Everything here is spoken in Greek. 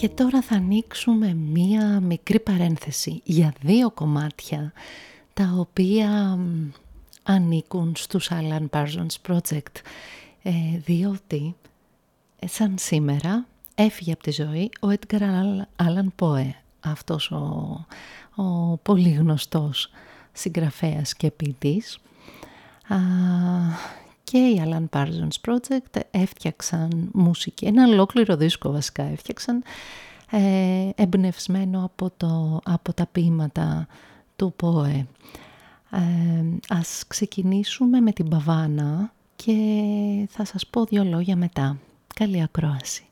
Και τώρα θα ανοίξουμε μία μικρή παρένθεση για δύο κομμάτια τα οποία ανήκουν στους Alan Parsons Project, διότι σαν σήμερα έφυγε από τη ζωή ο Edgar Allan Poe, αυτός ο πολύ γνωστός συγγραφέας και ποιητής. Και οι Alan Parsons Project έφτιαξαν μουσική, ένα ολόκληρο δίσκο βασικά έφτιαξαν, εμπνευσμένο από τα ποίηματα του Poe. Ας ξεκινήσουμε με την Παβάνα και θα σας πω δύο λόγια μετά. Καλή ακρόαση.